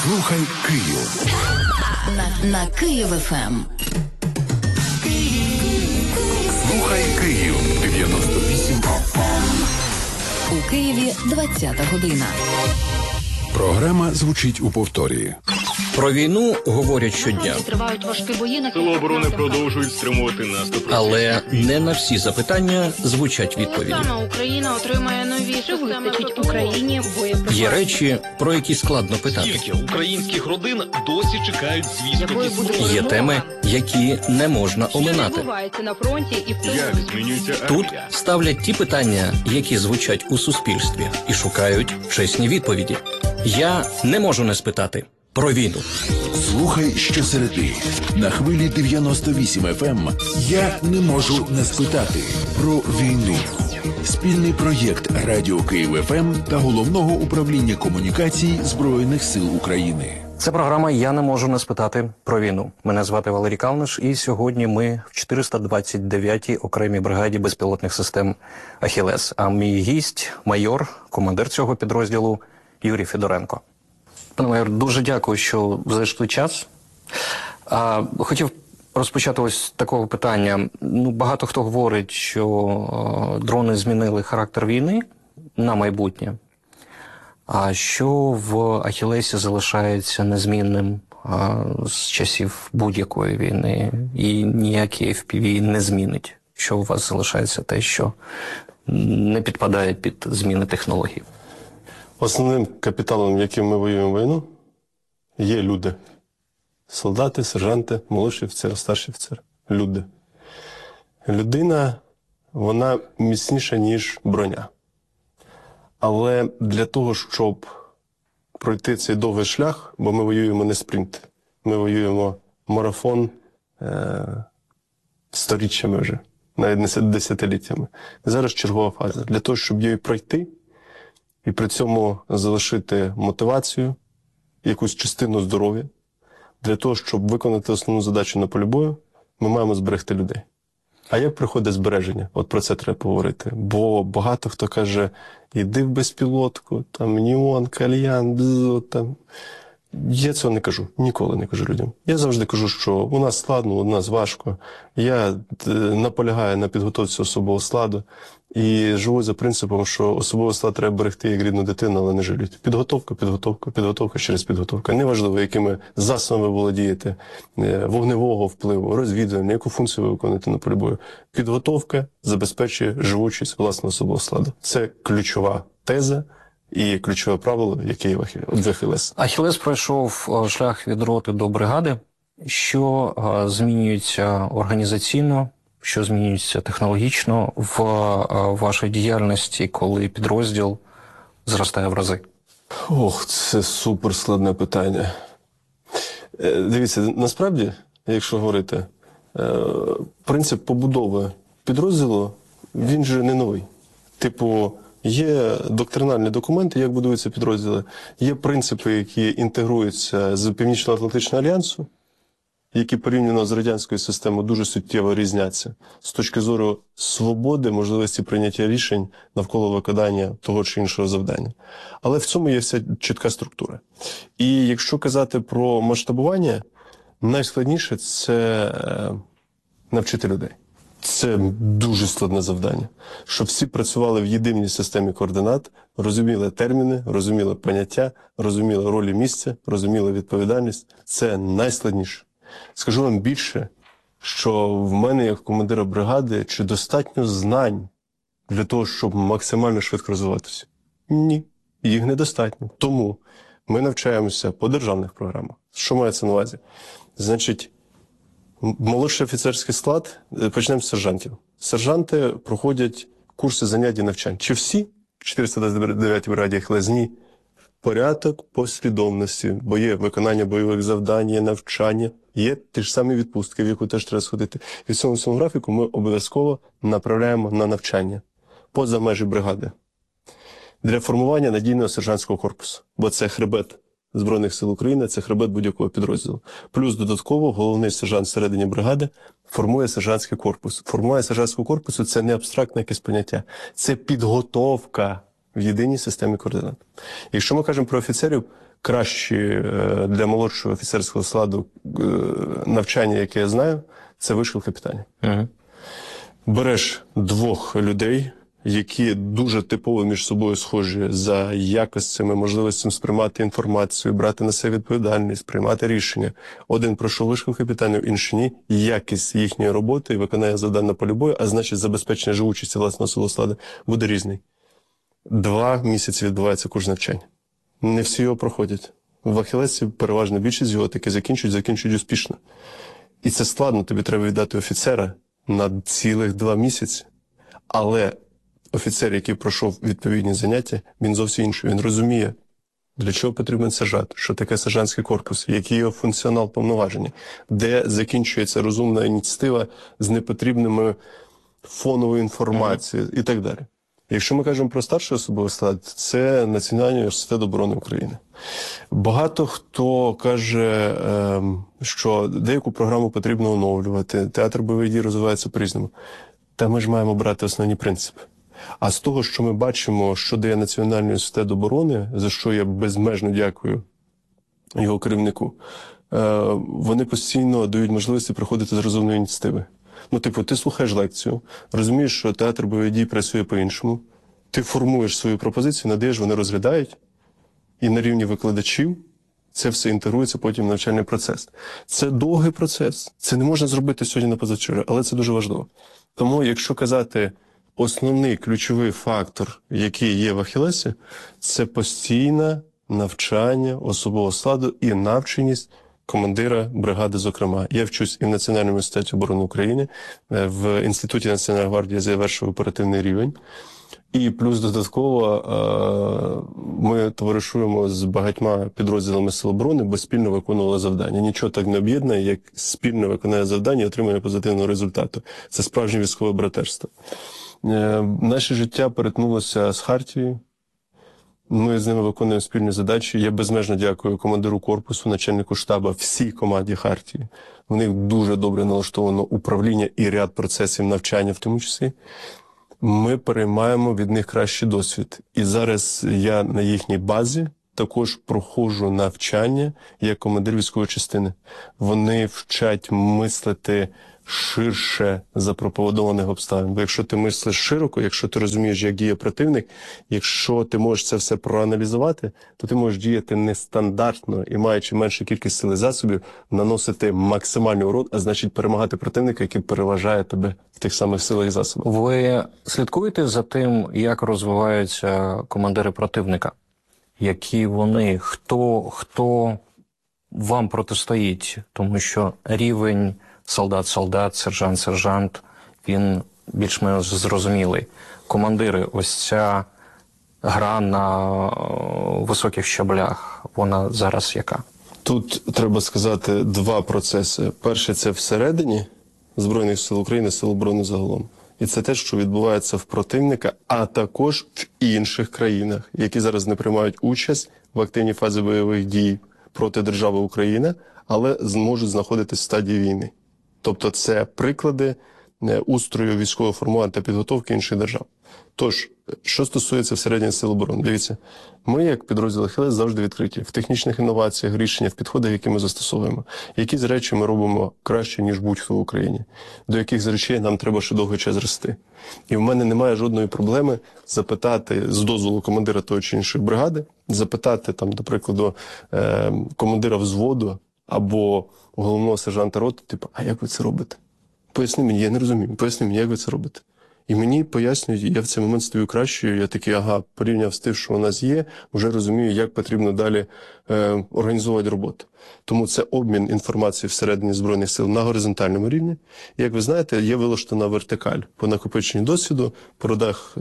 Слухай Київ. На Київ ФМ. Слухай Київ. 98 FM. У Києві 20-та година. Програма звучить у повторі. Про війну говорять щодня. Тривають важкі бої на Сили оборони продовжують стримувати наступ. Але не на всі запитання звучать відповіді. Саме Україна отримає нові системи Україні боєприпасів. Є речі, про які складно питати. Скільки українських родин досі чекають звістки від спротиву? Є теми, які не можна оминати. Відбувається на фронті і в Як змінюється Тут армія? ставлять ті питання, які звучать у суспільстві, і шукають чесні відповіді. Я не можу не спитати про війну. Слухай щосереди. На хвилі 98 FM. Я не можу не спитати про війну. Спільний проєкт Радіо Київ ФМ та Головного управління комунікацій Збройних сил України. Це програма «Я не можу не спитати про війну». Мене звати Валерій Калниш, і сьогодні ми в 429-й окремій бригаді безпілотних систем «Ахілес». А мій гість – майор, командир цього підрозділу Юрій Федоренко. Пане майор, дуже дякую, що знайшли час. Хотів розпочати ось з такого питання. Багато хто говорить, що дрони змінили характер війни на майбутнє. А що в Ахілесі залишається незмінним з часів будь-якої війни, і ніякі FPV не змінить? Що у вас залишається те, що не підпадає під зміни технологій? Основним капіталом, яким ми воюємо війну, є люди. Солдати, сержанти, молодший офіцер, старший офіцер. Люди. Людина, вона міцніша, ніж броня. Але для того, щоб пройти цей довгий шлях, бо ми воюємо не спринт, ми воюємо марафон сторіччями вже, навіть не десятиліттями. Зараз чергова фаза. Для того, щоб її пройти, і при цьому залишити мотивацію, якусь частину здоров'я. Для того, щоб виконати основну задачу на полі бою, ми маємо зберегти людей. А як приходить збереження? От про це треба поговорити. Бо багато хто каже, іди в безпілотку, там, Ніон, Кальян, бзо, там. Я цього не кажу, ніколи не кажу людям. Я завжди кажу, що у нас складно, у нас важко. Я наполягаю на підготовці особового складу і живу за принципом, що особовий склад треба берегти як рідну дитину, але не жаліти. Підготовка, підготовка, підготовка через підготовку. Неважливо, якими засобами ви володієте, вогневого впливу, розвідування, яку функцію ви виконуєте на полі бою. Підготовка забезпечує живучість власного особового складу. Це ключова теза і ключове правило, яке є в Ахілес. Ахілес пройшов шлях від роти до бригади. Що змінюється організаційно, що змінюється технологічно в вашій діяльності, коли підрозділ зростає в рази? Ох, це суперскладне питання. Дивіться, насправді, якщо говорити, принцип побудови підрозділу, він же не новий. Типу, є доктринальні документи, як будуються підрозділи, є принципи, які інтегруються з Північно-Атлантичного альянсу, які порівняно з радянською системою дуже суттєво різняться з точки зору свободи, можливості прийняття рішень навколо виконання того чи іншого завдання. Але в цьому є вся чітка структура. І якщо казати про масштабування, найскладніше – це навчити людей. Це дуже складне завдання. Щоб всі працювали в єдиній системі координат, розуміли терміни, розуміли поняття, розуміли ролі місця, розуміли відповідальність. Це найскладніше. Скажу вам більше, що в мене, як командира бригади, чи достатньо знань для того, щоб максимально швидко розвиватися? Ні, їх недостатньо. Тому ми навчаємося по державних програмах. Що мається на увазі? Значить, молодший офіцерський склад, почнемо з сержантів. Сержанти проходять курси занять і навчань. Чи всі? В 429-й бригаді Ахілес? Ні. Порядок послідовності, бо є виконання бойових завдань, є навчання, є ті ж самі відпустки, в яку теж треба сходити. І в цьому графіку ми обов'язково направляємо на навчання поза межі бригади для формування надійного сержантського корпусу, бо це хребет Збройних сил України, це хребет будь-якого підрозділу. Плюс додатково головний сержант всередині бригади формує сержантський корпус. Формування сержантського корпусу – це не абстрактне якесь поняття, це підготовка в єдиній системі координат. Якщо ми кажемо про офіцерів, кращі для молодшого офіцерського складу навчання, яке я знаю, це вишкіл капітанів. Береш двох людей, які дуже типово між собою схожі за якостями, можливостями сприймати інформацію, брати на себе відповідальність, приймати рішення. Один пройшов вишкіл капітанів, інший ні. Якість їхньої роботи і виконання завдань на полі бою, а значить забезпечення живучості власного особового складу, буде різний. 2 місяці відбувається курс навчання. Не всі його проходять. В Ахіллесі переважна більшість його таки закінчують успішно. І це складно, тобі треба віддати офіцера на цілих 2 місяці. Але офіцер, який пройшов відповідні заняття, він зовсім інший. Він розуміє, для чого потрібен сержант, що таке сержантський корпус, який його функціонал повноваження, де закінчується розумна ініціатива з непотрібними фоновою інформацією і так далі. Якщо ми кажемо про старший особовий склад, це Національний університет оборони України. Багато хто каже, що деяку програму потрібно оновлювати, театр бойових дій розвивається по-різному. Та ми ж маємо брати основні принципи. А з того, що ми бачимо, що дає Національний університет оборони, за що я безмежно дякую його керівнику, вони постійно дають можливості приходити з розумної ініціативи. Ну, типу, ти слухаєш лекцію, розумієш, що театр бойових дій працює по-іншому, ти формуєш свою пропозицію, надаєш, вони розглядають, і на рівні викладачів це все інтегрується потім в навчальний процес. Це довгий процес, це не можна зробити сьогодні на позавчора, але це дуже важливо. Тому, якщо казати, основний ключовий фактор, який є в Ахіллесі, це постійне навчання особового складу і навченість командира бригади, зокрема. Я вчусь і в Національному університеті оборони України, в Інституті Національної гвардії завершив оперативний рівень. І плюс додатково ми товаришуємо з багатьма підрозділами Сил оборони, бо спільно виконували завдання. Нічого так не об'єднує, як спільно виконання завдання і отримання позитивного результату. Це справжнє військове братерство. Наше життя перетнулося з Хартією. Ми з ними виконуємо спільні задачі. Я безмежно дякую командиру корпусу, начальнику штабу, всій команді Хартії. У них дуже добре налаштовано управління і ряд процесів навчання в тому числі. Ми переймаємо від них кращий досвід. І зараз я на їхній базі також проходжу навчання як командир військової частини. Вони вчать мислити ширше запропонованих обставин. Бо якщо ти мислиш широко, якщо ти розумієш, як діє противник, якщо ти можеш це все проаналізувати, то ти можеш діяти нестандартно і, маючи меншу кількість сил і засобів, наносити максимальний урон, а значить перемагати противника, який переважає тебе в тих самих силах і засобах. Ви слідкуєте за тим, як розвиваються командири противника? Які вони? Хто вам протистоїть? Тому що рівень солдат-солдат, сержант-сержант, він більш-менш зрозумілий. Командири, ось ця гра на високих щаблях, вона зараз яка? Тут треба сказати 2 процеси. Перший – це всередині Збройних сил України, Сил оборони загалом. І це те, що відбувається в противника, а також в інших країнах, які зараз не приймають участь в активній фазі бойових дій проти держави Україна, але зможуть знаходитись в стадії війни. Тобто це приклади устрою військового формування та підготовки інших держав. Тож, що стосується всередині Сил оборони, дивіться, ми, як підрозділ Ахіллес, завжди відкриті в технічних інноваціях, рішеннях, в підходах, які ми застосовуємо. Якісь речі ми робимо краще, ніж будь-хто в Україні. До яких з речей нам треба ще довгий час рости. І в мене немає жодної проблеми запитати з дозволу командира тої чи іншої бригади, запитати, там, до прикладу, командира взводу або головного сержанта роти, типу, а як ви це робите? Поясни мені, я не розумію, поясни мені, як ви це робите? І мені пояснюють, я в цей момент стою кращою, я такий, порівняв з тим, що у нас є, вже розумію, як потрібно далі організовувати роботу. Тому це обмін інформацією всередині Збройних сил на горизонтальному рівні. І, як ви знаєте, є вилаштована вертикаль по накопиченню досвіду, по родах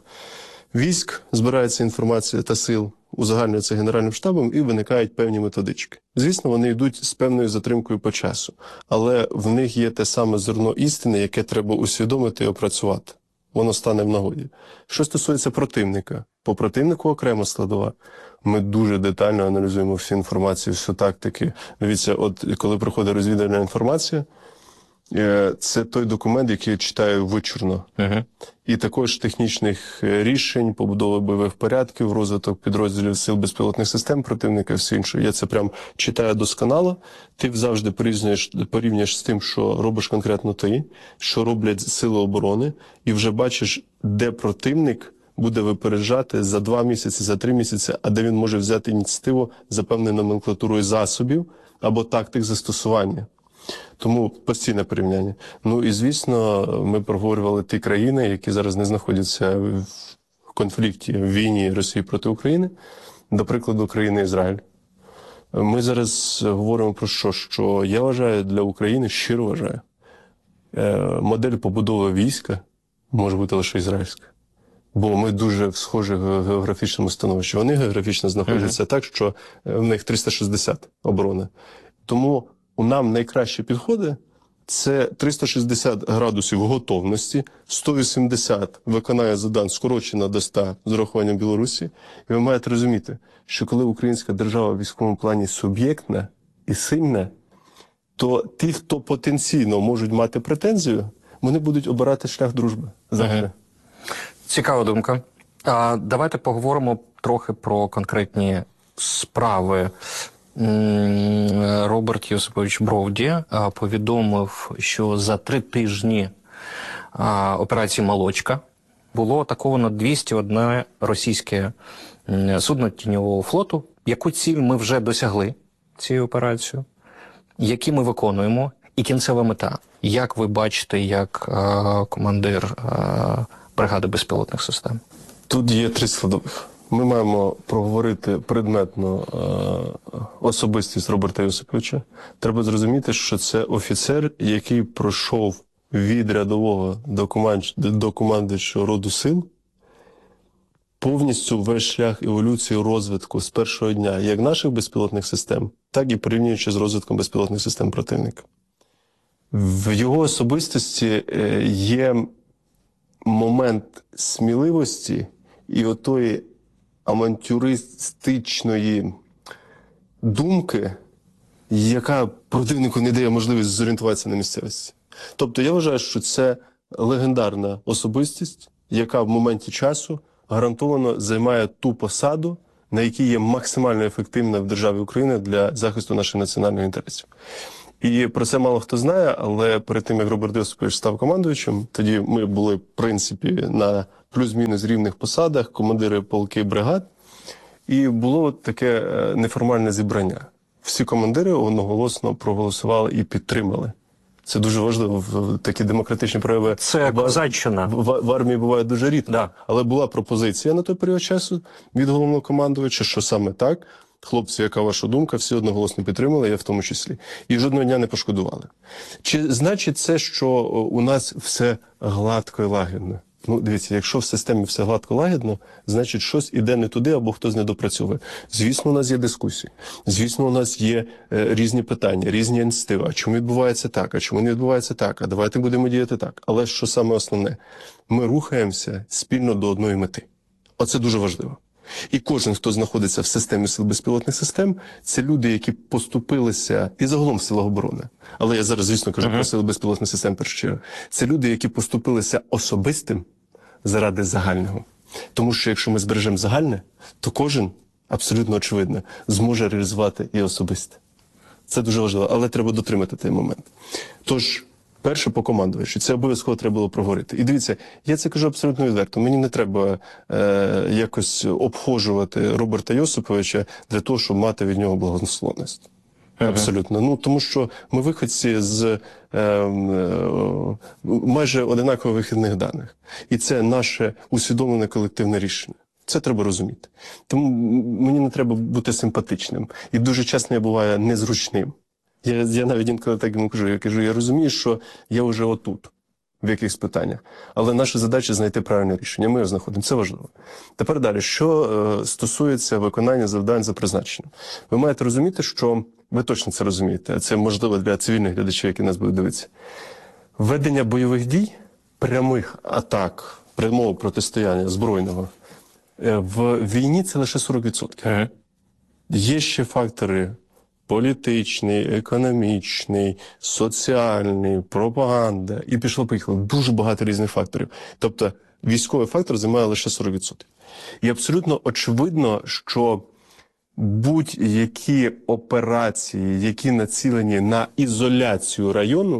військ збирається інформація та сил, узагальнюється Генеральним штабом і виникають певні методички. Звісно, вони йдуть з певною затримкою по часу, але в них є те саме зерно істини, яке треба усвідомити і опрацювати. Воно стане в нагоді. Що стосується противника, по противнику окрема складова. Ми дуже детально аналізуємо всю інформацію, всю тактики. Дивіться, от коли приходить розвідувальна інформація, Це той документ, який я читаю вичурно. І також технічних рішень, побудови бойових порядків, розвиток підрозділів сил безпілотних систем противника і все інше. Я це прям читаю досконало. Ти завжди порівнюєш з тим, що робиш конкретно ти, що роблять сили оборони, і вже бачиш, де противник буде випереджати за 2 місяці, за 3 місяці, а де він може взяти ініціативу за певною номенклатурою засобів або тактик застосування. Тому постійне порівняння. Ну і, звісно, ми проговорювали ті країни, які зараз не знаходяться в конфлікті, в війні Росії проти України, до прикладу, країни Ізраїль. Ми зараз говоримо про що? Що я вважаю для України, щиро вважаю, модель побудови війська може бути лише ізраїльська. Бо ми дуже в схожих географічному становищі. Вони географічно знаходяться так, що в них 360 оборони. Тому у нам найкращі підходи – це 360 градусів готовності, 180 виконання завдань скорочено до 100 з урахуванням Білорусі. І ви маєте розуміти, що коли українська держава в військовому плані суб'єктна і сильна, то ті, хто потенційно можуть мати претензію, вони будуть обирати шлях дружби завжди. Цікава думка. Давайте поговоримо трохи про конкретні справи. Роберт Йосипович Броуді повідомив, що за 3 тижні операції «Молочка» було атаковано 201 російське судно тіньового флоту. Яку ціль ми вже досягли цією операцією? Які ми виконуємо? І кінцева мета? Як ви бачите, як командир бригади безпілотних систем? Тут є 3 складових. Ми маємо проговорити предметно особистість Роберта Йосиповича. Треба зрозуміти, що це офіцер, який пройшов від рядового до командуючого роду сил повністю весь шлях еволюції розвитку з першого дня як наших безпілотних систем, так і порівнюючи з розвитком безпілотних систем противника. В його особистості є момент сміливості і отої авантюристичної думки, яка противнику не дає можливість зорієнтуватися на місцевості. Тобто я вважаю, що це легендарна особистість, яка в моменті часу гарантовано займає ту посаду, на якій є максимально ефективна в державі Україна для захисту наших національних інтересів. І про це мало хто знає, але перед тим, як Роберт Йосипович став командуючим, тоді ми були, в принципі, на плюс-мінус рівних посадах, командири полки бригад, і було таке неформальне зібрання. Всі командири одноголосно проголосували і підтримали. Це дуже важливо, в такі демократичні прояви. Це козаччина. В армії буває дуже рідко. Да. Але була пропозиція на той період часу від головнокомандувача, що саме так. Хлопці, яка ваша думка, всі одноголосно підтримали, я в тому числі. І жодного дня не пошкодували. Чи значить це, що у нас все гладко і лагідно? Ну, дивіться, якщо в системі все гладко лагідно, значить щось іде не туди або хтось не допрацьовує. Звісно, у нас є дискусії. Звісно, у нас є різні питання, різні ініціативи. А чому відбувається так? А чому не відбувається так? А давайте будемо діяти так. Але що саме основне? Ми рухаємося спільно до одної мети. Оце дуже важливо. І кожен, хто знаходиться в системі сил безпілотних систем, це люди, які поступилися, і загалом в силах оборони. Але я зараз, звісно, кажу про сили безпілотних систем першу чергу. Це люди, які поступилися особистим заради загального. Тому що якщо ми збережемо загальне, то кожен, абсолютно очевидно, зможе реалізувати і особисте. Це дуже важливо, але треба дотримати той момент. Тож, перше по командувачу, це обов'язково треба було проговорити. І дивіться, я це кажу абсолютно відверто. Мені не треба якось обхожувати Роберта Йосиповича для того, щоб мати від нього благословність. Абсолютно. Ну, тому що ми виходці з майже одинакових вихідних даних. І це наше усвідомлене колективне рішення. Це треба розуміти. Тому мені не треба бути симпатичним. І дуже часто я буваю незручним. Я навіть інколи так йому кажу, я розумію, що я вже отут, в якихось питаннях. Але наша задача знайти правильне рішення. Ми його знаходимо. Це важливо. Тепер далі. Що стосується виконання завдань за призначенням. Ви маєте розуміти, що ви точно це розумієте, а це можливо для цивільних глядачів, які нас будуть дивитися. Ведення бойових дій, прямих атак, прямого протистояння збройного, в війні це лише 40%. Є ще фактори політичний, економічний, соціальний, пропаганда. І пішло-поїхало. Дуже багато різних факторів. Тобто військовий фактор займає лише 40%. І абсолютно очевидно, що будь-які операції, які націлені на ізоляцію району,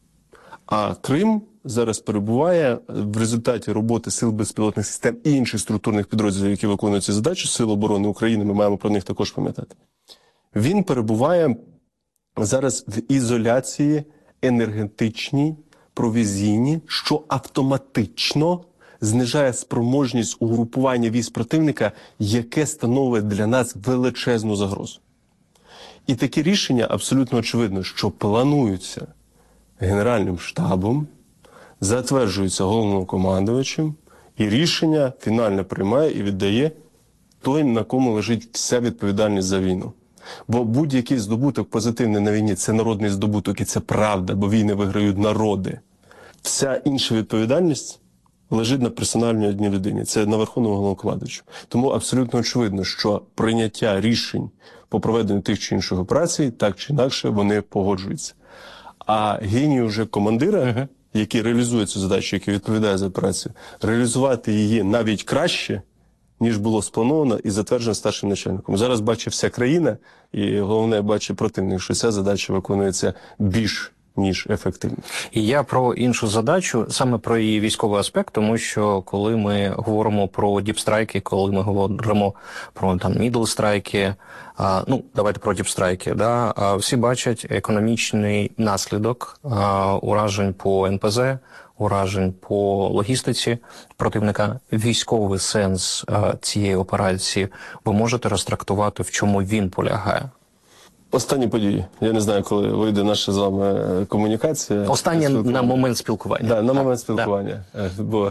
а Крим зараз перебуває в результаті роботи сил безпілотних систем і інших структурних підрозділів, які виконують ці задачі, Сил оборони України, ми маємо про них також пам'ятати. Він перебуває зараз в ізоляції енергетичній, провізійній, що автоматично знижає спроможність угрупування військ противника, яке становить для нас величезну загрозу. І такі рішення абсолютно очевидно, що плануються Генеральним штабом, затверджуються головнокомандувачем, і рішення фінальне приймає і віддає той, на кому лежить вся відповідальність за війну. Бо будь-який здобуток позитивний на війні – це народний здобуток, і це правда, бо війни виграють народи. Вся інша відповідальність лежить на персональній одній людині. Це на Верховному Головнокомандувачу. Тому абсолютно очевидно, що прийняття рішень по проведенню тих чи інших операцій, так чи інакше, вони погоджуються. А геній уже командира, який реалізує цю задачу, який відповідає за операцію, реалізувати її навіть краще, ніж було сплановано і затверджено старшим начальником. Зараз бачить вся країна, і головне бачить противник, що ця задача виконується більш ніж ефективно. І я про іншу задачу, саме про її військовий аспект, тому що коли ми говоримо про діпстрайки, коли ми говоримо про там мідлстрайки, давайте про діпстрайки, всі бачать економічний наслідок уражень по НПЗ, уражень по логістиці противника. Військовий сенс цієї операції ви можете розтрактувати, в чому він полягає? Останні події. Я не знаю, коли вийде наша з вами комунікація. Останнє на момент спілкування. Так, на момент спілкування. Бо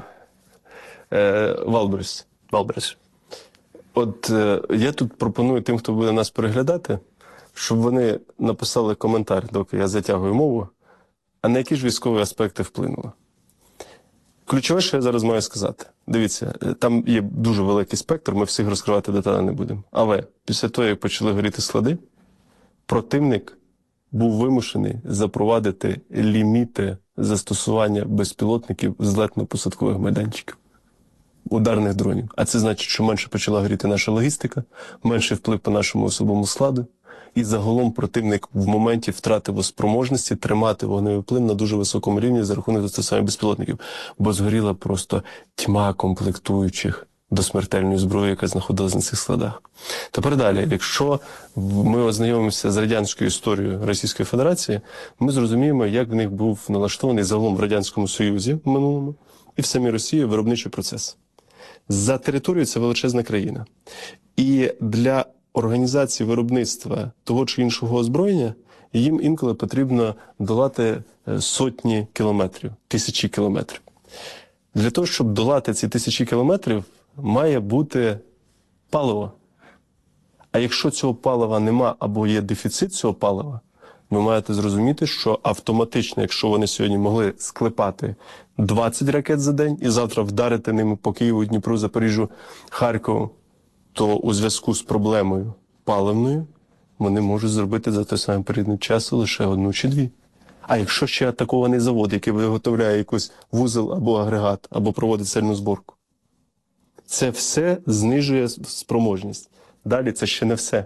Валберес. От я тут пропоную тим, хто буде нас переглядати, щоб вони написали коментар, доки я затягую мову, а на які ж військові аспекти вплинуло. Ключове, що я зараз маю сказати. Дивіться, там є дуже великий спектр, ми всіх розкривати деталі не будемо. Але після того, як почали горіти склади, противник був вимушений запровадити ліміти застосування безпілотників злетно-посадкових майданчиків, ударних дронів. А це значить, що менше почала горіти наша логістика, менший вплив по нашому особовому складу, і загалом противник в моменті втратив спроможності тримати вогневий вплив на дуже високому рівні за рахунок застосування безпілотників, бо згоріла просто тьма комплектуючих до смертельної зброї, яка знаходилась на цих складах. Тепер далі, якщо ми ознайомимося з радянською історією Російської Федерації, ми зрозуміємо, як в них був налаштований загалом в Радянському Союзі в минулому і в самій Росії виробничий процес. За територією це величезна країна. І для організації виробництва того чи іншого озброєння їм інколи потрібно долати сотні кілометрів, тисячі кілометрів. Для того, щоб долати ці тисячі кілометрів, має бути паливо. А якщо цього палива нема або є дефіцит цього палива, ви маєте зрозуміти, що автоматично, якщо вони сьогодні могли склепати 20 ракет за день і завтра вдарити ними по Києву, Дніпру, Запоріжжю, Харкову, то у зв'язку з проблемою паливною вони можуть зробити за той самий період часу лише одну чи дві. А якщо ще атакований завод, який виготовляє якийсь вузол або агрегат, або проводить цельну зборку, це все знижує спроможність. Далі це ще не все.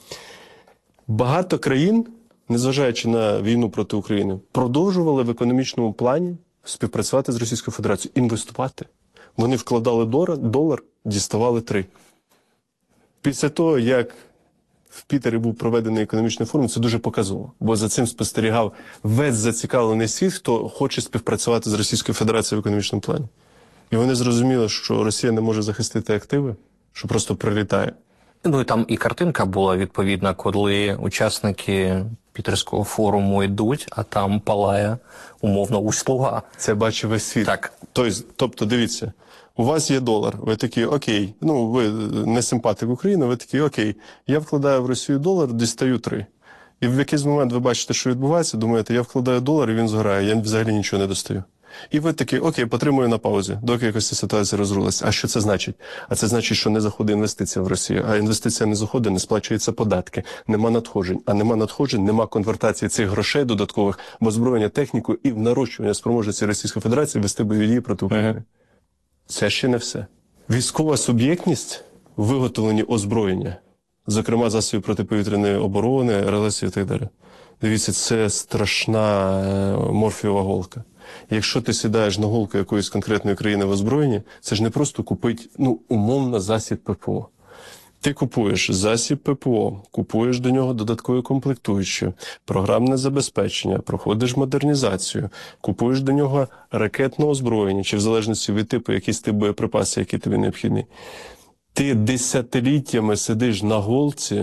Багато країн, незважаючи на війну проти України, продовжували в економічному плані співпрацювати з Російською Федерацією, інвестувати. Вони вкладали долар, діставали 3. Після того, як в Пітері був проведений економічний форум, це дуже показово, бо за цим спостерігав весь зацікавлений світ, хто хоче співпрацювати з Російською Федерацією в економічному плані. І вони зрозуміли, що Росія не може захистити активи, що просто прилітає. Ну і там і картинка була відповідна, коли учасники Пітерського форуму йдуть, а там палає умовно Усть-Луга. Це бачив весь світ. Так. Тобто, дивіться, у вас є долар, ви такі, окей, ви не симпатик України, ви такі, окей, я вкладаю в Росію долар, дістаю 3. І в якийсь момент ви бачите, що відбувається, думаєте, я вкладаю долар і він згорає, я взагалі нічого не достаю. І ви такі, окей, потримую на паузі, доки якось ця ситуація розрулиться. А що це значить? А це значить, що не заходить інвестиція в Росію. А інвестиція не заходить, не сплачуються податки, нема надходжень. А нема надходжень, нема конвертації цих грошей додаткових в озброєння, техніку і в нарощування спроможності Російської Федерації вести бойові дії проти України. Це ще не все. Військова суб'єктність в виготовленні озброєння, зокрема засобів протиповітряної оборони, РЛС і так далі. Дивіться, це страшна морфієва голка. Якщо ти сідаєш на голку якоїсь конкретної країни в озброєнні, це ж не просто купить, умовно, засіб ППО. Ти купуєш засіб ППО, купуєш до нього додаткові комплектуючі, програмне забезпечення, проходиш модернізацію, купуєш до нього ракетне озброєння, чи в залежності від типу, якийсь тип боєприпасів, який тобі необхідний. Ти десятиліттями сидиш на голці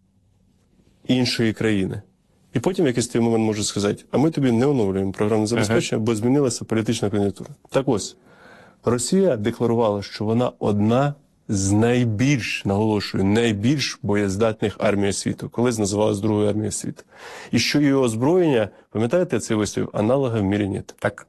іншої країни. І потім в якийсь той момент можуть сказати, а ми тобі не оновлюємо програмне забезпечення, бо змінилася політична кон'юнктура. Так ось, Росія декларувала, що вона одна з найбільш, наголошую, найбільш боєздатних армій світу, колись називалась Другою армією світу. І що її озброєння, пам'ятаєте цей вислів, аналога в мірі нет. Так.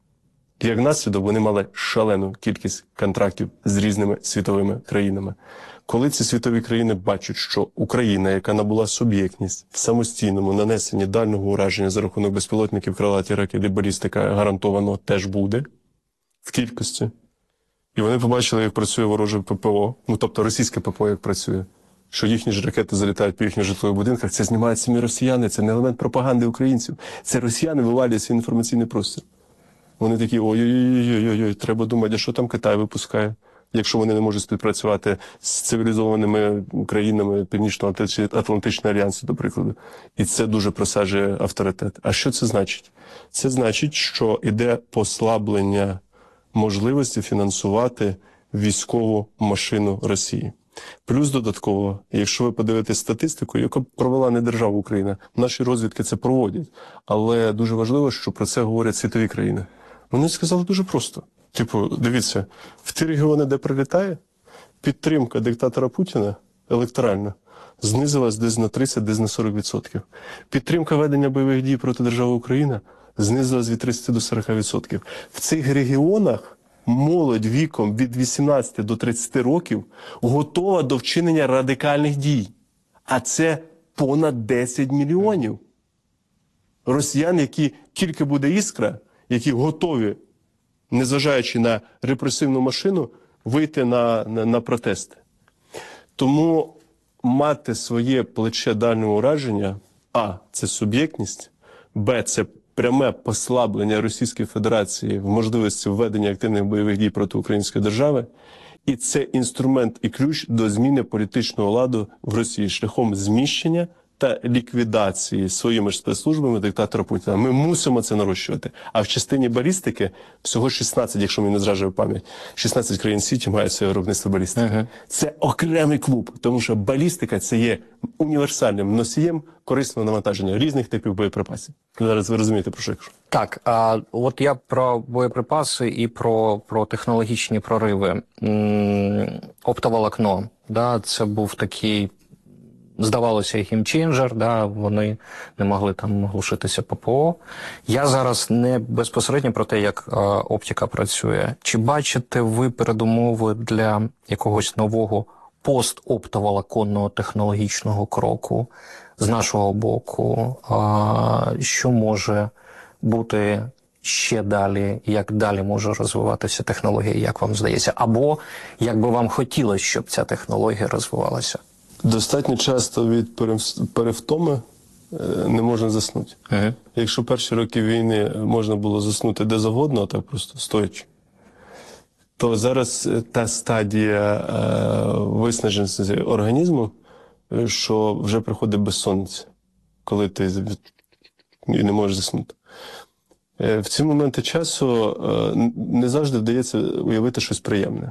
Як наслідок, вони мали шалену кількість контрактів з різними світовими країнами. Коли ці світові країни бачать, що Україна, яка набула суб'єктність в самостійному нанесенні дальнього ураження за рахунок безпілотників, крилаті ракети, балістика гарантовано теж буде в кількості. І вони побачили, як працює вороже ППО, тобто російське ППО як працює, що їхні ж ракети залітають по їхніх житлових будинках, це знімають самі росіяни, це не елемент пропаганди українців. Це росіяни вивалюють свій інформаційний простір. Вони такі, ой-ой-ой, треба думати, а що там Китай випускає, якщо вони не можуть співпрацювати з цивілізованими країнами Північно-Атлантичного альянсу, до прикладу. І це дуже просаджує авторитет. А що це значить? Це значить, що йде послаблення можливості фінансувати військову машину Росії. Плюс додатково, якщо ви подивитесь статистику, яку провела не держава Україна, наші розвідки це проводять. Але дуже важливо, що про це говорять світові країни. Вони сказали дуже просто. Дивіться, в ті регіони, де прилітає, підтримка диктатора Путіна електоральна знизилась десь на 30, десь на 40%. Підтримка ведення бойових дій проти держави Україна знизилась від 30 до 40%. В цих регіонах молодь віком від 18 до 30 років готова до вчинення радикальних дій. А це понад 10 мільйонів. Росіян, які тільки буде іскра, які готові, незважаючи на репресивну машину, вийти на протести. Тому мати своє плече дальнього ураження, а, це суб'єктність, б, це пряме послаблення Російської Федерації в можливості введення активних бойових дій проти української держави, і це інструмент і ключ до зміни політичного ладу в Росії шляхом зміщення та ліквідації своїми ж спецслужбами диктатора Путіна. Ми мусимо це нарощувати. А в частині балістики всього 16, якщо мені не зраджує пам'ять, 16 країн світі мають своє виробництво балістики. Це окремий клуб, тому що балістика – це є універсальним носієм корисного навантаження різних типів боєприпасів. Зараз ви розумієте, про що я кажу. Так, от я про боєприпаси і про технологічні прориви. Оптоволокно, це був такий, здавалося, геймченджер, вони не могли там глушитися ППО. Я зараз не безпосередньо про те, як оптика працює. Чи бачите ви передумови для якогось нового постоптоволоконного технологічного кроку з нашого боку? Що може бути ще далі, як далі може розвиватися технологія, як вам здається? Або як би вам хотілося, щоб ця технологія розвивалася? Достатньо часто від перевтоми не можна заснути. Якщо перші роки війни можна було заснути де завгодно, так просто стоячи, то зараз та стадія виснаженості організму, що вже приходить безсонниця, коли ти і не можеш заснути. В ці моменти часу не завжди вдається уявити щось приємне,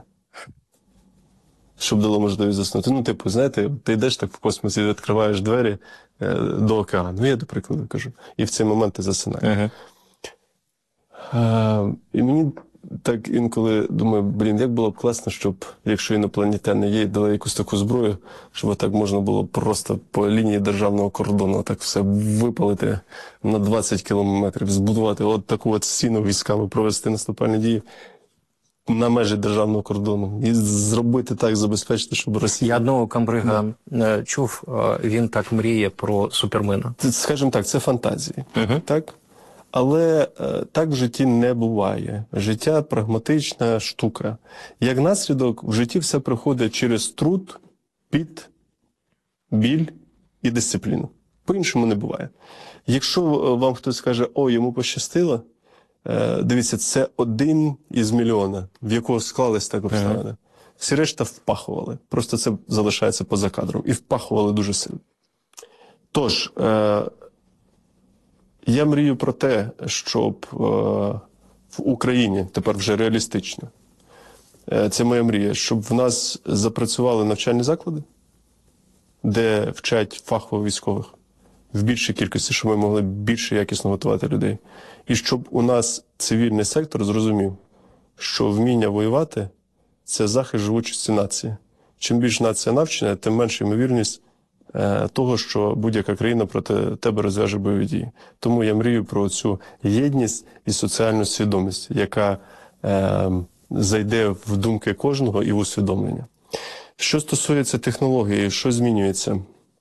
щоб дало можливість заснути. Знаєте, ти йдеш так в космосі, відкриваєш двері до океану. Я, до прикладу, кажу. І в цей момент ти засинаєш. І мені так інколи думаю, як було б класно, щоб, якщо інопланетяни є, дали якусь таку зброю, щоб так можна було просто по лінії державного кордону так все випалити на 20 кілометрів, збудувати от таку от стіну військами, провести наступальні дії на межі державного кордону і зробити так, забезпечити, щоб Росія... Я одного комбрига чув, він так мріє про супермена. Скажімо так, це фантазії, так? Але так в житті не буває. Життя – прагматична штука. Як наслідок, в житті все приходить через труд, піт, біль і дисципліну. По-іншому не буває. Якщо вам хтось скаже, о, йому пощастило, дивіться, це один із мільйона, в якого склались так обставини. Всі решта впахували. Просто це залишається поза кадром. І впахували дуже сильно. Тож, я мрію про те, щоб в Україні, тепер вже реалістично, це моя мрія, щоб в нас запрацювали навчальні заклади, де вчать фахово військових в більшій кількості, щоб ми могли більше якісно готувати людей. І щоб у нас цивільний сектор зрозумів, що вміння воювати – це захист живучості нації. Чим більше нація навчена, тим менша ймовірність того, що будь-яка країна проти тебе розв'яже бойові дії. Тому я мрію про цю єдність і соціальну свідомість, яка зайде в думки кожного і в усвідомлення. Що стосується технології, що змінюється?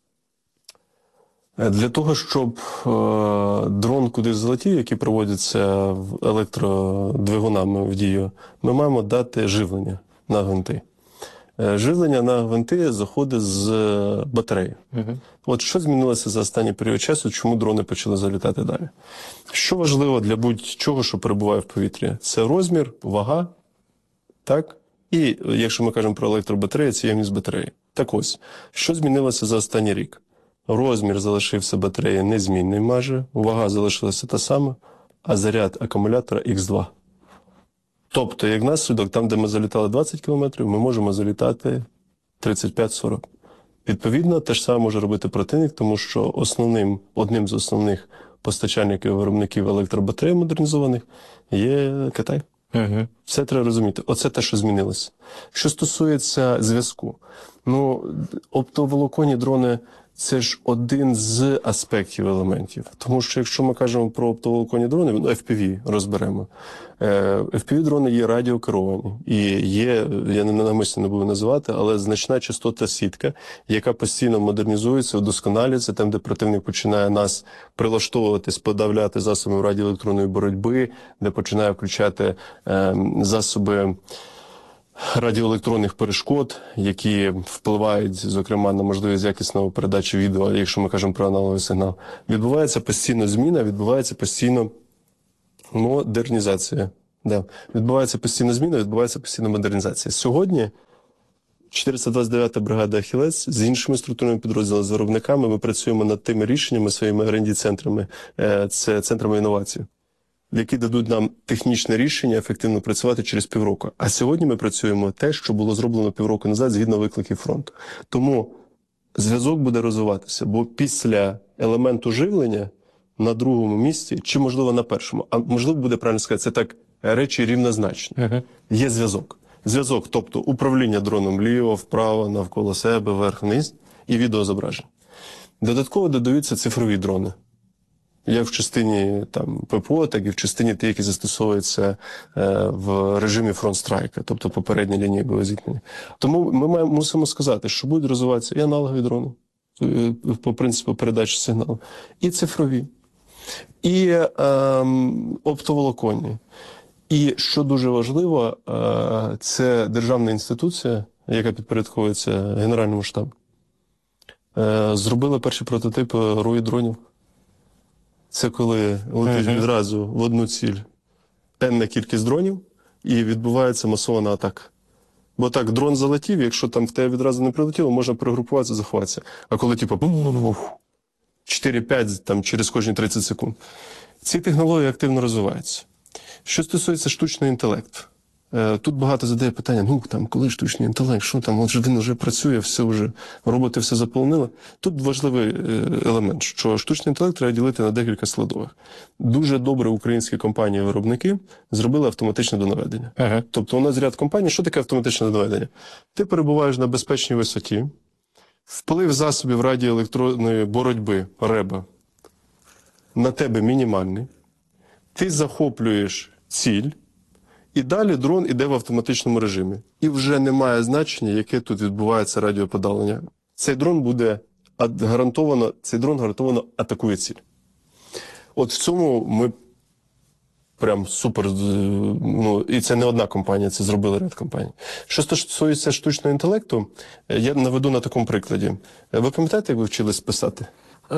Для того, щоб дрон кудись залетів, який проводиться електродвигунами в дію, ми маємо дати живлення на гвинти. Живлення на гвинти заходить з батареї. От що змінилося за останній період часу, чому дрони почали залітати далі? Що важливо для будь-чого, що перебуває в повітрі? Це розмір, вага, так? І якщо ми кажемо про електробатареї, це ємність батареї. Так ось, що змінилося за останній рік? Розмір залишився батареї незмінний майже, вага залишилася та сама, а заряд акумулятора Х2. Тобто, як наслідок, там, де ми залітали 20 км, ми можемо залітати 35-40. Відповідно, те ж саме може робити противник, тому що одним з основних постачальників і виробників електробатарей модернізованих є Китай. Все треба розуміти. Оце те, що змінилося. Що стосується зв'язку. Оптоволоконні дрони – це ж один з аспектів елементів. Тому що якщо ми кажемо про оптоволоконні дрони, FPV розберемо. FPV-дрони є радіокеровані. І є, я навмисно не буду називати, але значна частота сітка, яка постійно модернізується, удосконалюється, там, де противник починає нас прилаштовуватись, подавляти засоби радіоелектронної боротьби, де починає включати засоби радіоелектронних перешкод, які впливають, зокрема, на можливість якісної передачі відео, якщо ми кажемо про аналоговий сигнал. Відбувається постійно зміна, відбувається постійно модернізація. Да. Відбувається постійна зміна, відбувається постійна модернізація. Сьогодні 429-та бригада «Ахілес» з іншими структурними підрозділами, з виробниками, ми працюємо над тими рішеннями, своїми R&D-центрами, це центрами інновацій, які дадуть нам технічне рішення ефективно працювати через півроку. А сьогодні ми працюємо те, що було зроблено півроку назад згідно викликів фронту. Тому зв'язок буде розвиватися, бо після елементу живлення на другому місці, чи, можливо, на першому, а можливо, буде правильно сказати, це так речі рівнозначні. Є зв'язок. Зв'язок, тобто управління дроном вліво, вправо, навколо себе, вверх-вниз і відеозображення. Додатково додаються цифрові дрони. Як в частині ППО, так і в частині ті, які застосовуються в режимі фронт-страйка, тобто попередня лінія бойового зіткнення. Тому ми мусимо сказати, що будуть розвиватися і аналогові дрони, по принципу передачі сигналу, і цифрові, і оптоволоконні. І, що дуже важливо, це державна інституція, яка підпорядковується Генеральному штабу, зробила перші прототипи РОІ-дронів. Це коли летить відразу в одну ціль певна кількість дронів і відбувається масована атака. Бо так, дрон залетів, якщо там в тебе відразу не прилетіло, можна перегрупуватися, заховатися. А коли 4-5 там, через кожні 30 секунд. Ці технології активно розвиваються. Що стосується штучного інтелекту. Тут багато задає питання, коли штучний інтелект, що там, от же він вже працює, все вже, роботи все заполонили. Тут важливий елемент, що штучний інтелект треба ділити на декілька складових. Дуже добре українські компанії-виробники зробили автоматичне донаведення. Ага. Тобто у нас ряд компаній, що таке автоматичне донаведення? Ти перебуваєш на безпечній висоті, вплив засобів радіоелектронної боротьби, РЕБа, на тебе мінімальний, ти захоплюєш ціль, і далі дрон іде в автоматичному режимі. І вже немає значення, яке тут відбувається радіоподалення. Цей дрон гарантовано атакує ціль. От в цьому ми прям супер, і це не одна компанія, це зробили ряд компаній. Що стосується штучного інтелекту, я наведу на такому прикладі. Ви пам'ятаєте, як ви вчились писати?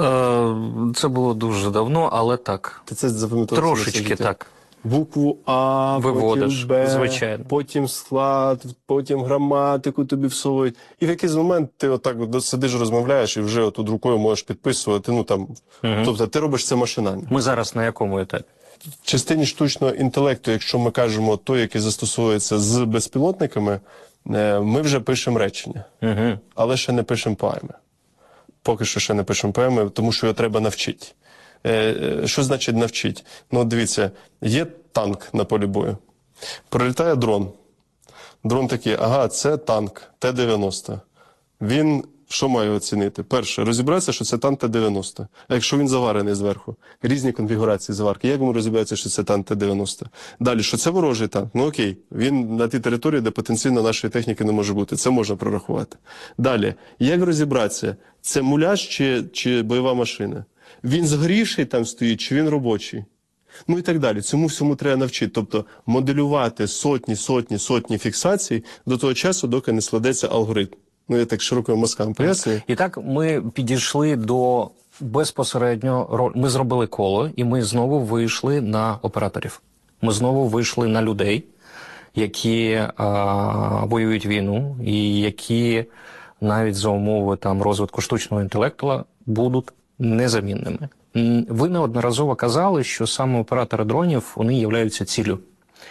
Це було дуже давно, але так. Ти це запам'ятав? Трошечки так. Букву А, Виводиш, потім Б, звичайно. потім склад, потім граматику тобі всовують. І в якийсь момент ти отак сидиш, розмовляєш і вже отут рукою можеш підписувати. Тобто ти робиш це машинально. Ми зараз на якому етапі? В частині штучного інтелекту, якщо ми кажемо той, який застосовується з безпілотниками, ми вже пишемо речення, але ще не пишемо поеми. Поки що ще не пишемо поеми, тому що його треба навчити. Що значить навчити? Дивіться, є танк на полі бою. Прилітає дрон. Дрон такий, це танк Т-90. Він що має оцінити? Перше, розібратися, що це танк Т-90. А якщо він заварений зверху? Різні конфігурації заварки. Як йому розібратися, що це танк Т-90? Далі, що це ворожий танк? Окей, він на тій території, де потенційно нашої техніки не може бути. Це можна прорахувати. Далі, як розібратися? Це муляж чи бойова машина? Він згорівший там стоїть, чи він робочий? І так далі. Цьому всьому треба навчити. Тобто моделювати сотні фіксацій до того часу, доки не складеться алгоритм. Я так широкими мазками пояснюю. І так ми підійшли до безпосередньо, ми зробили коло, і ми знову вийшли на операторів. Ми знову вийшли на людей, які воюють війну, і які навіть за умови розвитку штучного інтелекту будуть незамінними. Ви неодноразово казали, що саме оператори дронів, вони являються ціллю.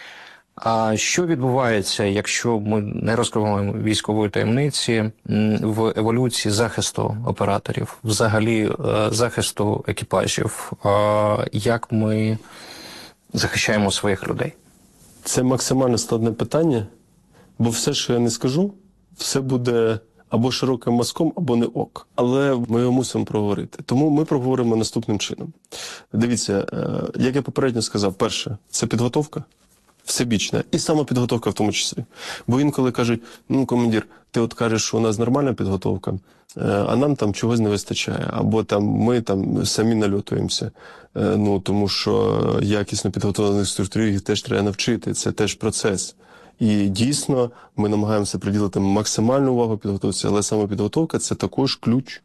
А що відбувається, якщо ми не розкриваємо військової таємниці в еволюції захисту операторів, взагалі захисту екіпажів? Як ми захищаємо своїх людей? Це максимально складне питання, бо все, що я не скажу, все буде або широким мазком, або не ок. Але ми його мусимо проговорити. Тому ми проговоримо наступним чином. Дивіться, як я попередньо сказав, перше, це підготовка. Всебічна. І самопідготовка в тому числі. Бо інколи кажуть, командир, ти от кажеш, що у нас нормальна підготовка, а нам там чогось не вистачає. Або ми самі нальотуємося. Тому що якісно підготовлених структурів їх теж треба навчити. Це теж процес. І дійсно ми намагаємося приділити максимальну увагу підготовці, але самопідготовка – це також ключ.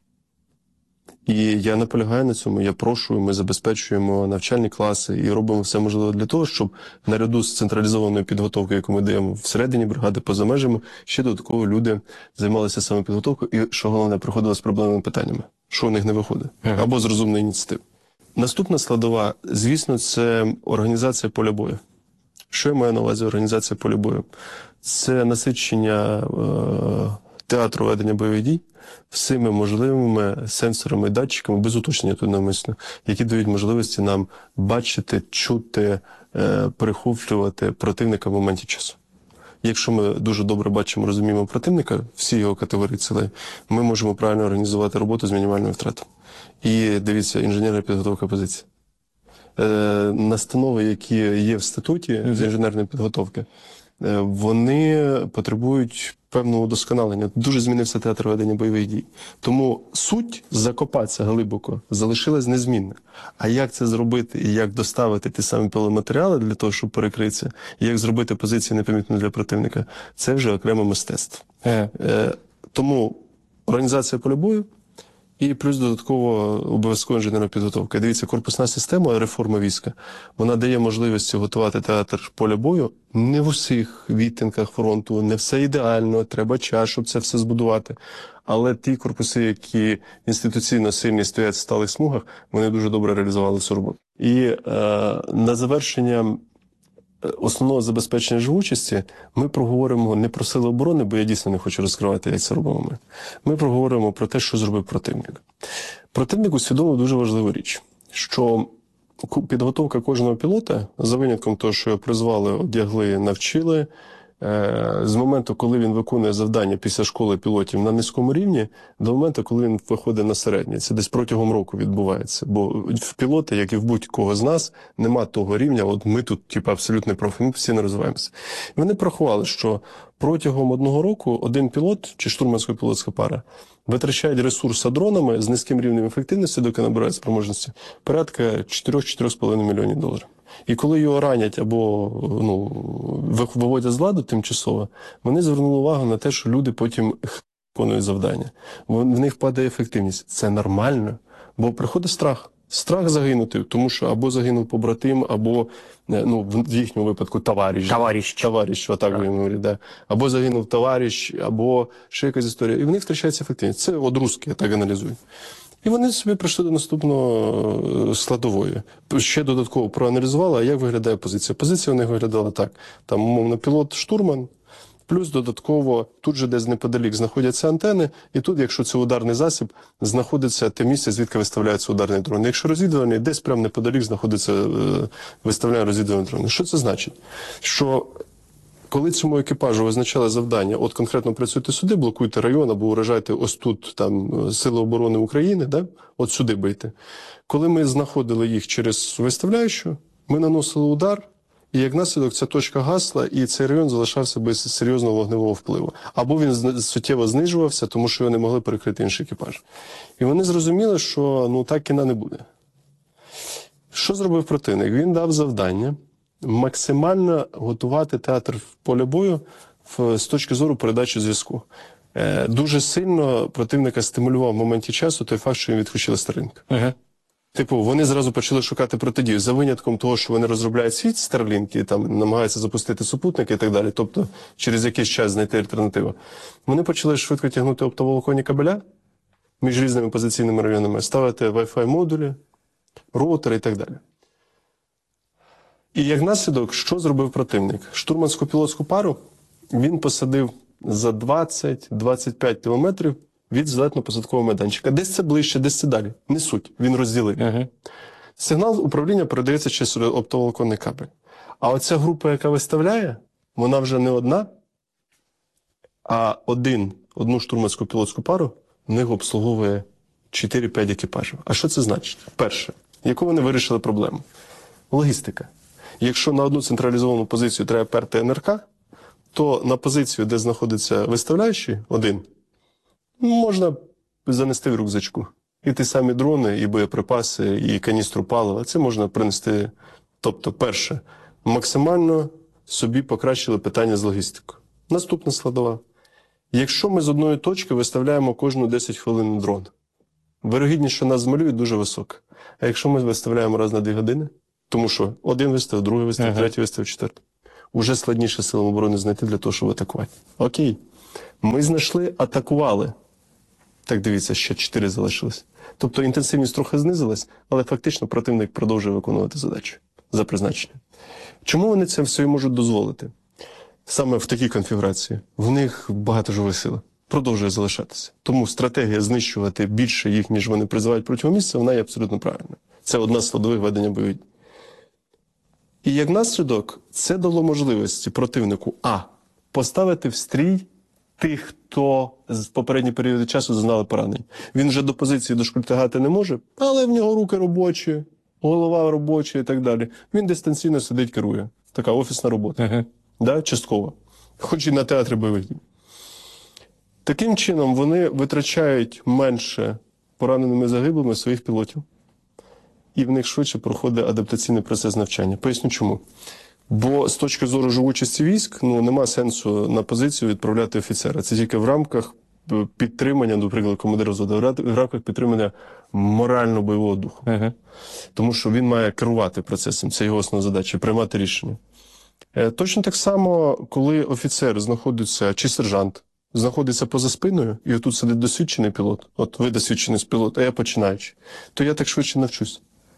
І я наполягаю на цьому, я прошу, ми забезпечуємо навчальні класи і робимо все можливе для того, щоб наряду з централізованою підготовкою, яку ми даємо всередині бригади, поза межами, ще додатково люди займалися самопідготовкою і, що головне, приходили з проблемними питаннями, що у них не виходить, або з розумної ініціативи. Наступна складова, звісно, це організація поля бою. Що я маю на увазі організація поля бою? Це насичення театру ведення бойових дій всіми можливими сенсорами і датчиками, без уточнення тут навмисно, які дають можливості нам бачити, чути, перехоплювати противника в моменті часу. Якщо ми дуже добре бачимо, розуміємо противника, всі його категорії цілей, ми можемо правильно організувати роботу з мінімальною втратою. І дивіться, інженерна підготовка позиції. Настанови, які є в статуті з інженерної підготовки, вони потребують певного удосконалення. Дуже змінився театр ведення бойових дій. Тому суть закопатися глибоко залишилась незмінна. А як це зробити і як доставити ті самі пиломатеріали для того, щоб перекритися, і як зробити позиції непомітно для противника, це вже окреме мистецтво. Тому організація поля бою і плюс додатково обов'язкова інженерна підготовка. Дивіться, корпусна система реформи війська, вона дає можливість готувати театр поля бою не в усіх відтинках фронту, не все ідеально, треба час, щоб це все збудувати. Але ті корпуси, які інституційно сильні стоять в сталих смугах, вони дуже добре реалізували цю роботу. І на завершення основного забезпечення живучості ми проговоримо не про сили оборони, бо я дійсно не хочу розкривати, як це робимо ми. Ми проговоримо про те, що зробив противник. Противник усвідомив дуже важливу річ, що підготовка кожного пілота, за винятком того, що його призвали, одягли, навчили, з моменту, коли він виконує завдання після школи пілотів на низькому рівні, до моменту, коли він виходить на середній. Це десь протягом року відбувається. Бо в пілоти, як і в будь-кого з нас, нема того рівня, от ми тут абсолютно профі, ми постійно розвиваємося. І вони порахували, що протягом 1 року один пілот чи штурмансько-пілотська пара витрачають ресурси дронами з низьким рівнем ефективності, доки набирають спроможності, порядка 4-4,5 мільйонів доларів. І коли його ранять або виводять з ладу тимчасово, вони звернули увагу на те, що люди потім виконують завдання. В них падає ефективність. Це нормально, бо приходить страх. Страх загинути, тому що або загинув побратим, або, в їхньому випадку, товариш, отак він говорить, да. Або загинув товариш, або ще якась історія. І в них втрачається ефективність. Це от русські, я так аналізую. І вони собі прийшли до наступного складової. Ще додатково проаналізували, а як виглядає позиція. Позиція у них виглядала так. Там, умовно, пілот-штурман, плюс додатково тут же десь неподалік знаходяться антени, і тут, якщо це ударний засіб, знаходиться те місце, звідки виставляється ударний дрон. Якщо розвідувальний, десь прямо неподалік знаходиться, виставляє розвідувальний дрон. Що це значить? Що коли цьому екіпажу визначали завдання, от конкретно працюйте сюди, блокуйте район, або уражайте ось тут там Сили оборони України, да? От сюди бийте. Коли ми знаходили їх через виставляючу, ми наносили удар, і як наслідок ця точка гасла, і цей район залишався без серйозного вогневого впливу. Або він суттєво знижувався, тому що його не могли перекрити інший екіпаж. І вони зрозуміли, що так кіна не буде. Що зробив противник? Він дав завдання максимально готувати театр поля бою з точки зору передачі зв'язку. Дуже сильно противника стимулював в моменті часу той факт, що їм відключили Starlink. Вони зразу почали шукати протидію, за винятком того, що вони розробляють свій Starlink і там намагаються запустити супутники і так далі, тобто через якийсь час знайти альтернативу. Вони почали швидко тягнути оптоволоконні кабеля між різними позиційними районами, ставити Wi-Fi модулі, роутери і так далі. І як наслідок, що зробив противник? Штурманську пілотську пару він посадив за 20-25 кілометрів від злетно-посадкового майданчика. Десь це ближче, десь це далі. Не суть. Він розділив. Сигнал управління передається через оптоволоконний кабель. А оця група, яка виставляє, вона вже не одна, а одну штурманську пілотську пару в них обслуговує 4-5 екіпажів. А що це значить? Перше, яку вони вирішили проблему? Логістика. Якщо на одну централізовану позицію треба перти НРК, то на позицію, де знаходиться виставляючий, один, можна занести в рюкзачку. І ті самі дрони, і боєприпаси, і каністру палива. Це можна принести. Тобто, перше, максимально собі покращили питання з логістикою. Наступна складова. Якщо ми з одної точки виставляємо кожну 10 хвилин дрон, вирогідність, що нас змалюють, дуже висока. А якщо ми виставляємо раз на 2 години, тому що один виставив, другий виставив, третій виставив, четвертий, уже складніше силам оборони знайти для того, щоб атакувати. Окей. Ми знайшли, атакували. Так, дивіться, ще 4 залишилось. Тобто інтенсивність трохи знизилась, але фактично противник продовжує виконувати задачу за призначенням. Чому вони це все можуть дозволити? Саме в такій конфігурації. В них багато живої сили. Продовжує залишатися. Тому стратегія знищувати більше їх, ніж вони призивають протягом місяця, вона є абсолютно правильна. Це одна з складових ведення бойових. І як наслідок, це дало можливості противнику поставити в стрій тих, хто з попередньої періоди часу зазнали поранень. Він вже до позиції дошкультягати не може, але в нього руки робочі, голова робоча і так далі. Він дистанційно сидить, керує. Така офісна робота. Да? Частково. Хоч і на театрі бойових дій. Таким чином вони витрачають менше пораненими загиблими своїх пілотів. І в них швидше проходить адаптаційний процес навчання. Поясню чому. Бо з точки зору живучості військ, нема сенсу на позицію відправляти офіцера. Це тільки в рамках підтримання, наприклад, командира взводу, в рамках підтримання морально-бойового духу. Тому що він має керувати процесом, це його основна задача, приймати рішення. Точно так само, коли офіцер знаходиться, чи сержант, знаходиться поза спиною, і отут сидить досвідчений пілот, от ви досвідчений пілот, а я починаючий, то я так швидше навчусь.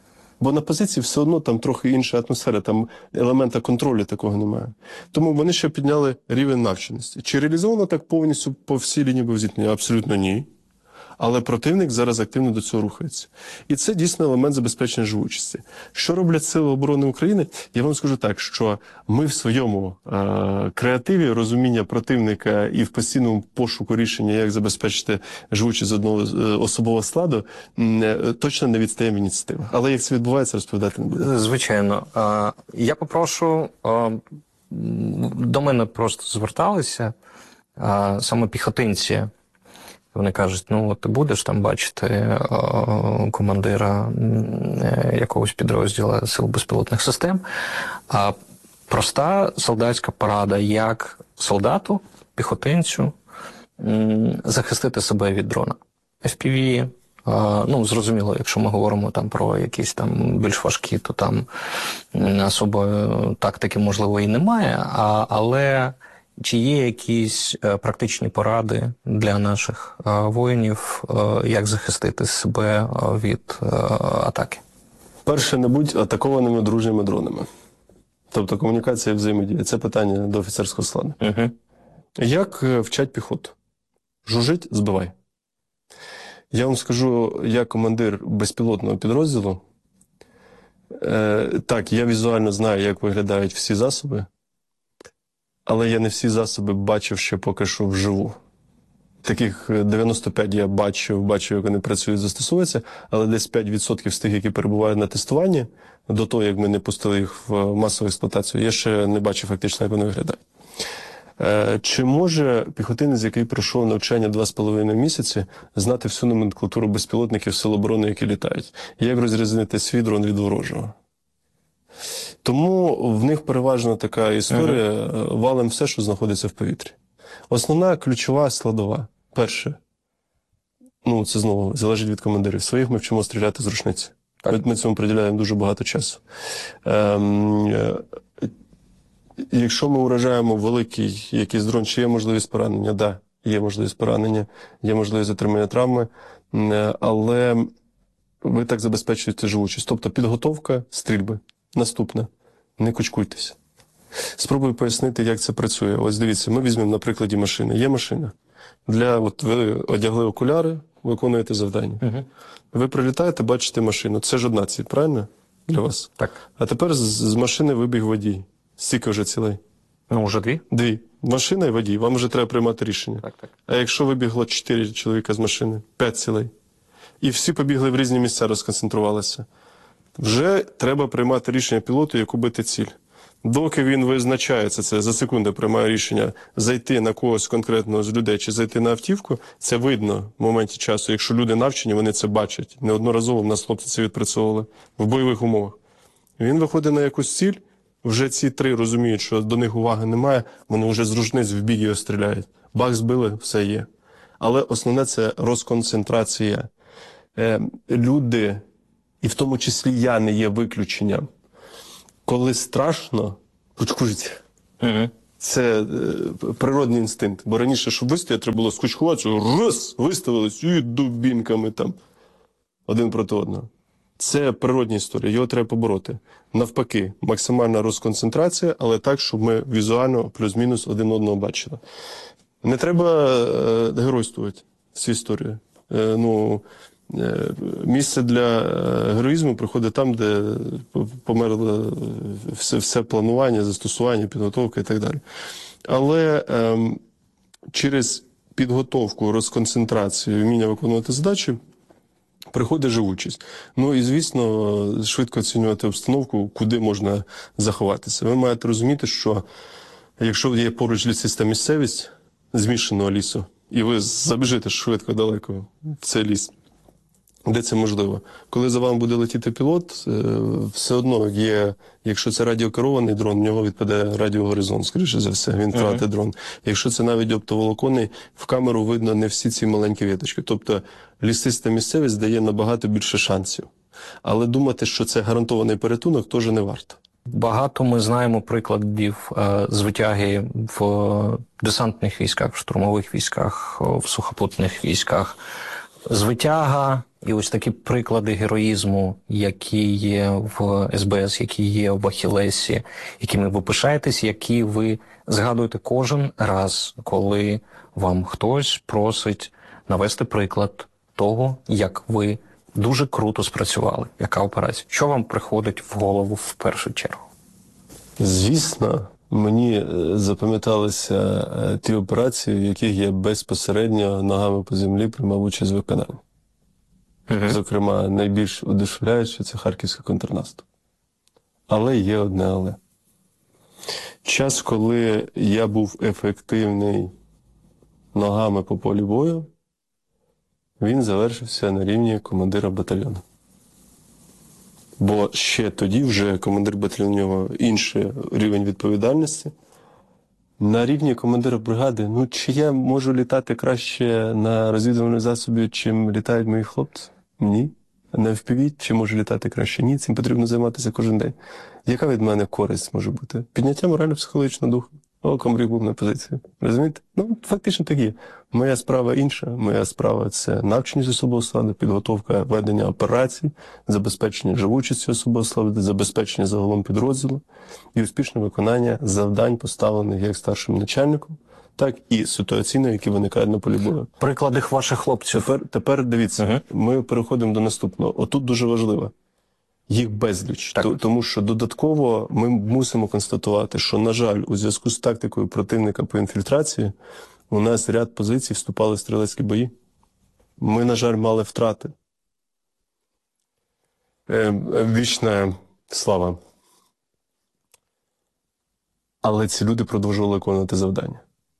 Бо на позиції все одно там трохи інша атмосфера, там елемента контролю такого немає. Тому вони ще підняли рівень навченості. Чи реалізовано так повністю по всій лінії зіткнення? Абсолютно ні. Але противник зараз активно до цього рухається. І це дійсно елемент забезпечення живучості. Що роблять Сили оборони України? Я вам скажу так, що ми в своєму креативі, розуміння противника і в постійному пошуку рішення, як забезпечити живучість одного особового складу, точно не відстаємо ініціативи. Але як це відбувається, розповідати не буду. Звичайно. Я попрошу, до мене просто зверталися саме піхотинці. Вони кажуть, ну от ти будеш там бачити командира якогось підрозділу Сил безпілотних систем. А проста солдатська порада, як солдату, піхотинцю захистити себе від дрона. FPV, ну, зрозуміло, якщо ми говоримо там про якісь там більш важкі, то там особо тактики, можливо, і немає, але чи є якісь практичні поради для наших воїнів, як захистити себе від атаки? Перше, не будь атакованими дружніми дронами. Тобто комунікація і взаємодія. Це питання до офіцерського складу. Угу. Як вчать піхоту? Жужить – збивай. Я вам скажу, я командир безпілотного підрозділу. Так, я візуально знаю, як виглядають всі засоби, але я не всі засоби бачив ще поки що вживу. Таких 95 я бачив, як вони працюють, застосовуються, але десь 5% з тих, які перебувають на тестуванні, до того, як ми не пустили їх в масову експлуатацію, я ще не бачив фактично, як вони виглядають. Чи може піхотинець, який пройшов навчання 2,5 місяці, знати всю номенклатуру безпілотників Сил оборони, які літають? Як розрізнити свій дрон від ворожого? Тому в них переважно така історія, валим все, що знаходиться в повітрі. Основна ключова складова. Перше, ну це знову залежить від командирів. Своїх ми вчимо стріляти з рушниці. Ми цьому приділяємо дуже багато часу. Якщо ми уражаємо великий якийсь дрон, чи є можливість поранення? Так, да, є можливість поранення, є можливість отримання травми, але ви так забезпечуєте живучість. Тобто підготовка стрільби. Наступне. Не кучкуйтеся. Спробую пояснити, як це працює. Ось дивіться, ми візьмемо на прикладі машини. Є машина. От ви одягли окуляри, виконуєте завдання. Ви прилітаєте, бачите машину. Це ж одна ціль, правильно? Для вас. Так. А тепер з машини вибіг водій. Скільки вже цілей? Ну, вже дві. Дві. Машина і водій. Вам вже треба приймати рішення. Так. А якщо вибігло 4 чоловіка з машини? 5 цілей. І всі побігли в різні місця, розконцентрувалися. Вже треба приймати рішення пілоту, яку бити ціль. Доки він визначається, це за секунду приймає рішення зайти на когось конкретного з людей чи зайти на автівку, це видно в моменті часу. Якщо люди навчені, вони це бачать. Неодноразово в нас хлопці це відпрацьовували в бойових умовах. Він виходить на якусь ціль, вже ці 3 розуміють, що до них уваги немає, вони вже з рушниць в бік його стріляють. Бах збили, все є. Але основне – це розконцентрація. Люди, і в тому числі я не є виключенням, коли страшно, кучкуються. Це природний інстинкт. Бо раніше, щоб вистояти, треба було скучкуватися, раз, виставились і дубінками там один проти одного. Це природня історія, його треба побороти. Навпаки, максимальна розконцентрація, але так, щоб ми візуально плюс-мінус один одного бачили. Не треба геройствувати цю історію. Місце для героїзму приходить там, де померло все планування, застосування, підготовка і так далі. Але через підготовку, розконцентрацію, вміння виконувати задачі приходить живучість. Ну і, звісно, швидко оцінювати обстановку, куди можна заховатися. Ви маєте розуміти, що якщо є поруч лісиста місцевість змішаного лісу, і ви забіжите швидко далеко в цей ліс, де це можливо. Коли за вами буде летіти пілот, все одно є, якщо це радіокерований дрон, в нього відпаде радіогоризонт, скоріше за все, він втратить дрон. Якщо це навіть оптоволоконний, в камеру видно не всі ці маленькі віточки. Тобто лісиста місцевість дає набагато більше шансів. Але думати, що це гарантований порятунок, теж не варто. Багато ми знаємо прикладів звитяги в десантних військах, в штурмових військах, в сухопутних військах. Звитяга і ось такі приклади героїзму, які є в СБС, які є в Ахілесі, якими ви пишаєтесь, які ви згадуєте кожен раз, коли вам хтось просить навести приклад того, як ви дуже круто спрацювали, яка операція. Що вам приходить в голову в першу чергу? Звісно, мені запам'яталися ті операції, в яких я безпосередньо ногами по землі приймав участь в виконанні. Зокрема, найбільш одушевляюче – це харківський контрнаступ. Але є одне але. Час, коли я був ефективний ногами по полі бою, він завершився на рівні командира батальйону. Бо ще тоді вже командир батальйону, у нього інший рівень відповідальності. На рівні командира бригади, чи я можу літати краще на розвідувальному засобі, чим літають мої хлопці? Ні. На FPV, чи можу літати краще? Ні. Цим потрібно займатися кожен день. Яка від мене користь може бути? Підняття морально-психологічного духу. Комбриг був на позиції. Розумієте? Фактично так є. Моя справа інша. Моя справа – це навчення особового складу, підготовка ведення операцій, забезпечення живучості особового складу, забезпечення загалом підрозділу і успішне виконання завдань, поставлених як старшим начальником, так і ситуаційно, які виникають на полі бою. Приклади ваших хлопців. Тепер дивіться, ми переходимо до наступного. Отут дуже важливо. Їх безліч. Тому що додатково ми мусимо констатувати, що, на жаль, у зв'язку з тактикою противника по інфільтрації у нас ряд позицій вступали в стрілецькі бої. Ми, на жаль, мали втрати. Вічна слава. Але ці люди продовжували виконувати завдання.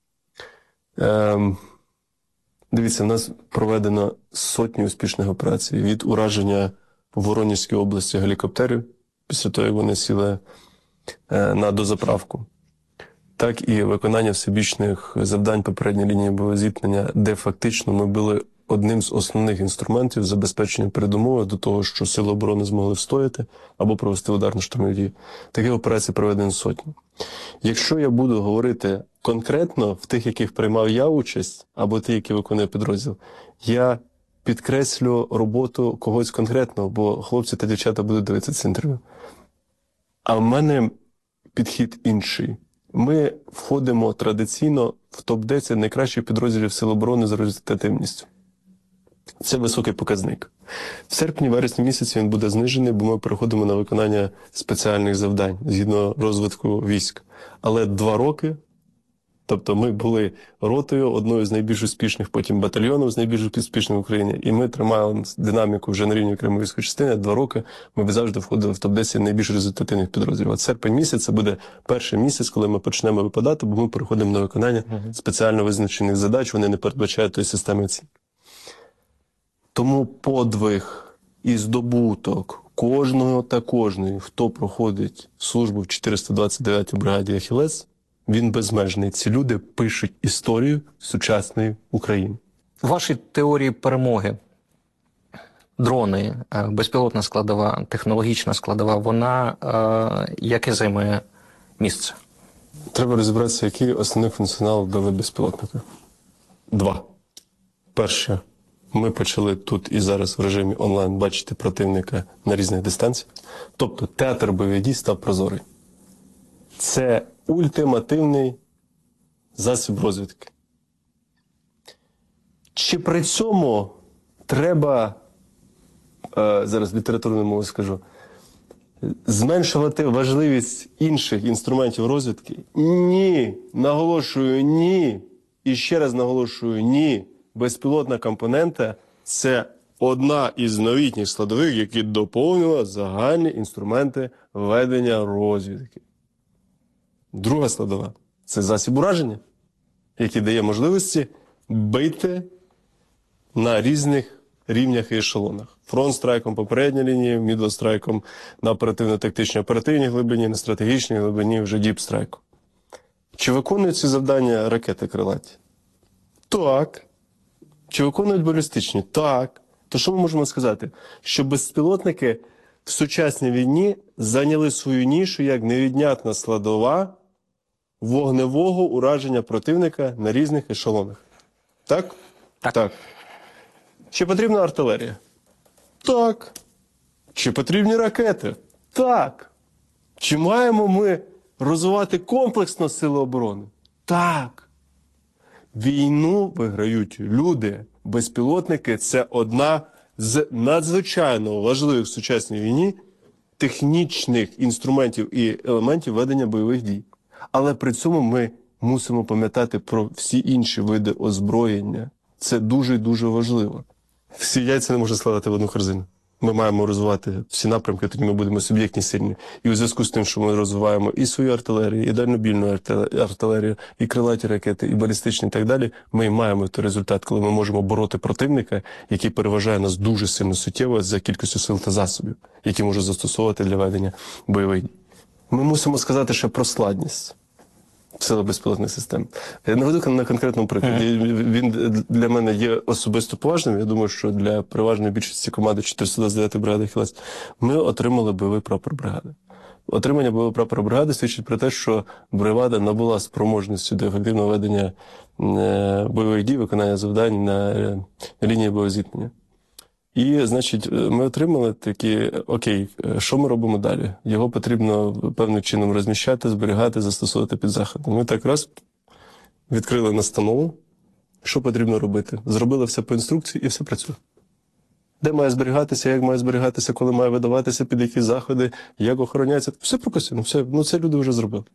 Дивіться, в нас проведено сотні успішних операцій. Від ураження в Воронезькій області гелікоптерів, після того, як вони сіли на дозаправку, так і виконання всебічних завдань попередньої лінії бойового зіткнення, де фактично ми були одним з основних інструментів забезпечення передумови до того, що сили оборони змогли встояти або провести ударно-штурмові дії. Такі операції проведені сотні. Якщо я буду говорити конкретно в тих, яких приймав я участь, або ті, які виконує підрозділ, я підкреслю роботу когось конкретного, бо хлопці та дівчата будуть дивитися це інтерв'ю. А в мене підхід інший. Ми входимо традиційно в топ-10 найкращих підрозділів Сил оборони за результативністю. Це високий показник. В серпні-вересні місяці він буде знижений, бо ми переходимо на виконання спеціальних завдань згідно розвитку військ. Але 2 роки, тобто ми були ротою, одною з найбільш успішних, потім батальйоном з найбільш успішним в Україні, і ми тримали динаміку вже на рівні окремої військової частини. 2 роки ми завжди входили в топ-10 найбільш результативних підрозділів. От серпень місяць – це буде перший місяць, коли ми почнемо випадати, бо ми переходимо на виконання спеціально визначених задач, вони не передбачають тої системи оцінки. Тому подвиг і здобуток кожного та кожної, хто проходить службу в 429-й бригаді «Ахілес», він безмежний. Ці люди пишуть історію сучасної України. Ваші теорії перемоги, дрони, безпілотна складова, технологічна складова, вона яке займає місце? Треба розібратися, який основний функціонал дали безпілотники. 2. Перше. Ми почали тут і зараз в режимі онлайн бачити противника на різних дистанціях. Тобто театр бойових дій став прозорий. Це ультимативний засіб розвідки. Чи при цьому треба, зараз літературною мовою скажу, зменшувати важливість інших інструментів розвідки? Ні. Наголошую, ні. І ще раз наголошую, ні. Безпілотна компонента – це одна із новітніх складових, які доповнювали загальні інструменти ведення розвідки. Друга складова – це засіб ураження, який дає можливості бити на різних рівнях і ешелонах. Фронт-страйком попередньої лінії, мідл-страйком на оперативно-тактичній оперативній глибині, на стратегічній глибині вже діп-страйком. Чи виконують ці завдання ракети крилаті? Так. Чи виконують балістичні? Так. То що ми можемо сказати? Що безпілотники в сучасній війні зайняли свою нішу як невіднятна складова вогневого ураження противника на різних ешелонах. Так? Так. Чи потрібна артилерія? Так. Чи потрібні ракети? Так. Чи маємо ми розвивати комплексно сили оборони? Так. Війну виграють люди. Безпілотники – це одна з надзвичайно важливих в сучасній війні технічних інструментів і елементів ведення бойових дій. Але при цьому ми мусимо пам'ятати про всі інші види озброєння. Це дуже і дуже важливо. Всі яйця не можна складати в одну корзину. Ми маємо розвивати всі напрямки, тоді ми будемо суб'єктні сильні. І у зв'язку з тим, що ми розвиваємо і свою артилерію, і дальнобільну артилерію, і крилаті ракети, і балістичні, і так далі, ми маємо той результат, коли ми можемо бороти противника, який переважає нас дуже сильно суттєво за кількістю сил та засобів, які може застосовувати для ведення бойових дій. Ми мусимо сказати ще про складність сили безпілотних систем. Я наведу на конкретному прикладі. Він для мене є особисто поважним. Я думаю, що для переважної більшості команди 429-ї бригади «Ахіллес» ми отримали бойовий прапор бригади. Отримання бойового прапора бригади свідчить про те, що бригада набула спроможністю до ефективного ведення бойових дій, виконання завдань на лінії боєзіткнення. І, значить, ми отримали такі, окей, що ми робимо далі? Його потрібно певним чином розміщати, зберігати, застосовувати під заходи. Ми так раз відкрили настанову, що потрібно робити. Зробили все по інструкції і все працює. Де має зберігатися, як має зберігатися, коли має видаватися, під які заходи, як охороняється. Все прописано, все, це люди вже зробили.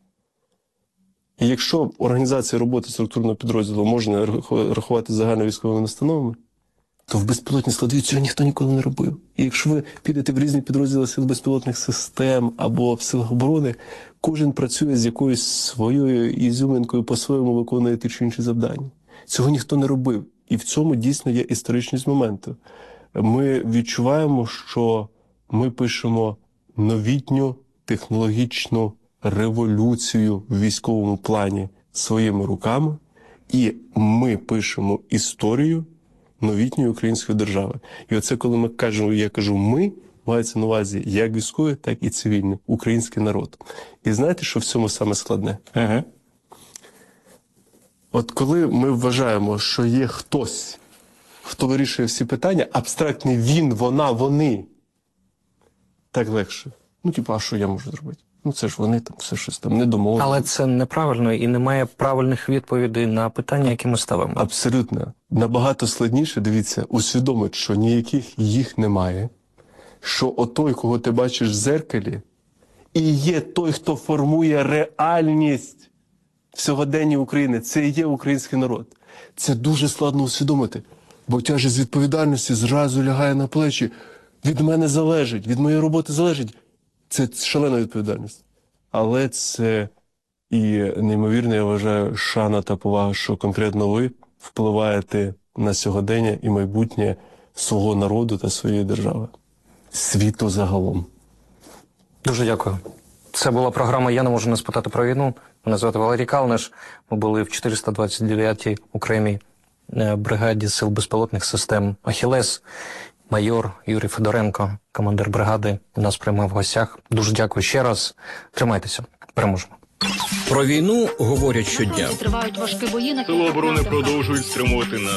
І якщо організація роботи структурного підрозділу можна рахувати загальновійськовими настановами, то в безпілотній складові цього ніхто ніколи не робив. І якщо ви підете в різні підрозділи сил безпілотних систем або в силах оборони, кожен працює з якоюсь своєю ізюминкою, по-своєму виконує ті чи інші завдання. Цього ніхто не робив. І в цьому дійсно є історичність моменту. Ми відчуваємо, що ми пишемо новітню технологічну революцію в військовому плані своїми руками, і ми пишемо історію новітньої української держави. І оце, коли ми кажемо, я кажу «ми», мається на увазі як військові, так і цивільні, український народ. І знаєте, що в цьому саме складне? От коли ми вважаємо, що є хтось, хто вирішує всі питання, абстрактний він, вона, вони, так легше. А що я можу зробити? Це ж вони там все щось там не домовилися. Але це неправильно і немає правильних відповідей на питання, які ми ставимо. Абсолютно. Набагато складніше, дивіться, усвідомити, що ніяких їх немає, що отой, кого ти бачиш в дзеркалі, і є той, хто формує реальність в сьогоденні України. Це і є український народ. Це дуже складно усвідомити, бо тяжесть відповідальності зразу лягає на плечі. Від мене залежить, від моєї роботи залежить. Це шалена відповідальність. Але це і неймовірно, я вважаю, шана та повага, що конкретно ви впливаєте на сьогодення і майбутнє свого народу та своєї держави. Світу загалом. Дуже дякую. Це була програма «Я не можу не спитати про війну». Мене звати Валерій Калниш. Ми були в 429-й окремій бригаді сил безпілотних систем «Ахіллес». Майор Юрій Федоренко, командир бригади, нас приймав в гостях. Дуже дякую ще раз. Тримайтеся. Переможемо. Про війну говорять щодня. Тривають важкі бої на Сили оборони продовжують стримувати нас.